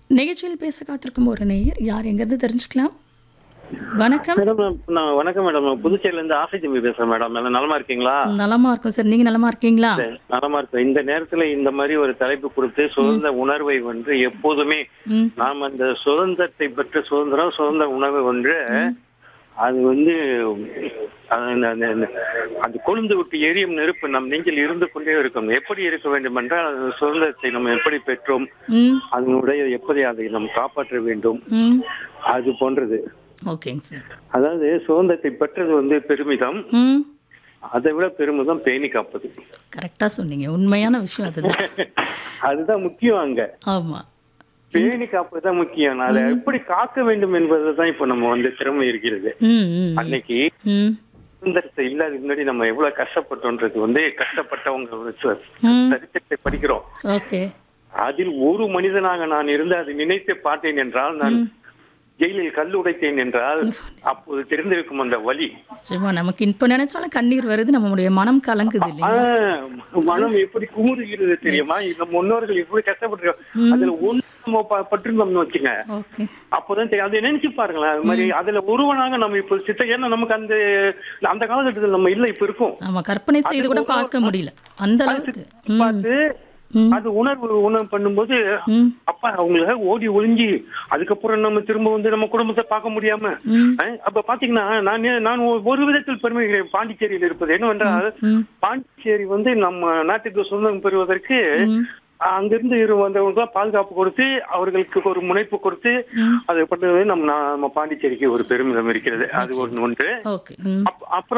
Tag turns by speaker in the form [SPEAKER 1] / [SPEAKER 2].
[SPEAKER 1] நிகழ்ச்சியில் பேச காத்திருக்கும் ஒரு நேயர் யார் எங்கிருந்து தெரிஞ்சுக்கலாம்? வணக்கம்.
[SPEAKER 2] மேடம் வணக்கம் மேடம். நான் புதுச்சேரியில இருந்து ஆசை தம்பி பேசுறேன் மேடம். எல்லாம் நலமா இருக்கீங்களா?
[SPEAKER 1] நலமா இருக்கும் சார். நீங்க நலமா இருக்கீங்களா?
[SPEAKER 2] நலமா இருக்கும். இந்த நேரத்துல இந்த மாதிரி ஒரு தலைப்பு கொடுத்து சுதந்திர உணர்வை ஒன்று எப்போதுமே
[SPEAKER 1] ம்
[SPEAKER 2] நாம் அந்த சுதந்திரத்தை பெற்ற சுதந்திர உணர்வை ஒன்று அது வந்து அது கொழுந்து விட்டு எரியும் நெருப்பு நம் நெஞ்சில் இருந்து கொண்டே இருக்கும். எப்படி இருக்க வேண்டும் என்றால் அந்த சுதந்திரத்தை நம்ம எப்படி பெற்றோம்,
[SPEAKER 1] ம்
[SPEAKER 2] அதனுடைய எப்படி அதை நாம் காப்பாற்ற வேண்டும்,
[SPEAKER 1] ம்
[SPEAKER 2] அது போன்றது.
[SPEAKER 1] ஓகேங்க சார்.
[SPEAKER 2] அதாவது சுதந்திரத்தை பெற்றது வந்து பெருமிதம்,
[SPEAKER 1] ம்
[SPEAKER 2] அதை விட பெருமிதம் பேணி காப்பது.
[SPEAKER 1] கரெக்டாக சொன்னீங்க. உண்மையான விஷயம் அதுதான்.
[SPEAKER 2] அதுதான் முக்கியம். அங்க
[SPEAKER 1] ஆமா.
[SPEAKER 2] பேணி காப்பதுதான் முக்கியம். அதை எப்படி காக்க வேண்டும் என்பதுதான் இப்ப நம்ம வந்து திறமை இருக்கிறது.
[SPEAKER 1] ம் ம்
[SPEAKER 2] அன்னைக்கு
[SPEAKER 1] ம்
[SPEAKER 2] சுதந்திரத்தை இல்லாத முன்னாடி நம்ம எவ்வளவு கஷ்டப்பட்டோன்றது வந்து கஷ்டப்பட்டவங்க
[SPEAKER 1] ம்
[SPEAKER 2] சரித்திரத்தை படிக்கிறோம்.
[SPEAKER 1] ஓகே.
[SPEAKER 2] அதில் ஒரு மனிதனாக நான் இருந்து அதை நினைத்து பார்த்தேன் என்றால், நான் ஜெயிலில் கல் உடைத்தேன் என்றால் அப்போது தெரிந்திருக்கும் அந்த வலி.
[SPEAKER 1] நிச்சயமா நமக்கு இப்போ நினைச்சாலும் கண்ணீர் வருது. நம்மளுடைய மனம் கலங்குது இல்லையா?
[SPEAKER 2] மனம் எப்படி குமுறுகிறது தெரியுமா? நம்ம முன்னோர்கள் எப்படி கஷ்டப்பட்டிருக்கோம். அதுல ஒண்ணு நம்ம பற்றிருந்தோம்னு வச்சுங்க,
[SPEAKER 1] ஓகே.
[SPEAKER 2] அப்போதான் தெரியும். அதை நினைச்சு பாருங்களேன். அது மாதிரி அதுல ஒருவனாக நம்ம இப்ப ஏன்னா நமக்கு அந்த அந்த காலகட்டத்தில் நம்ம இல்ல இப்ப இருக்கும்.
[SPEAKER 1] ஆமா, கற்பனை செய்து கூட பார்க்க முடியல அந்த அளவுக்கு.
[SPEAKER 2] பார்த்து அது உணர்வு பண்ணும்போது
[SPEAKER 1] ம்
[SPEAKER 2] அப்பா அவங்கள ஓடி ஒளிஞ்சி அதுக்கப்புறம் நம்ம திரும்ப வந்து நம்ம குடும்பத்தை பார்க்க முடியாம அப்ப பாத்தீங்கன்னா நான் ஒரு விதத்தில் பெருமை பாண்டிச்சேரியில் இருப்பது என்னவென்றால், பாண்டிச்சேரி வந்து நம்ம நாட்டுக்கு சுதந்திரம் பெறுவதற்கு அங்கிருந்து வந்தவங்க பாதுகாப்பு கொடுத்து அவர்களுக்கு ஒரு முனைப்பு கொடுத்து அதை பண்ணது நம்ம பாண்டிச்சேரிக்கு ஒரு பெருமிதம் இருக்கிறது. அது ஒன்று.
[SPEAKER 1] ஓகே.
[SPEAKER 2] அப்புறம்